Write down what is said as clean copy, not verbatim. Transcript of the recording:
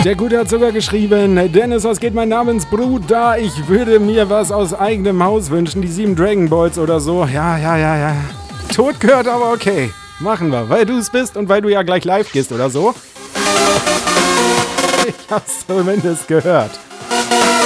Der Gute hat sogar geschrieben, Dennis, was geht mein Namensbrut da? Ich würde mir was aus eigenem Haus wünschen, die 7 Dragon Balls oder so. Ja. Tot gehört, aber okay. Machen wir, weil du es bist und weil du ja gleich live gehst oder so. Ich hab's zumindest gehört.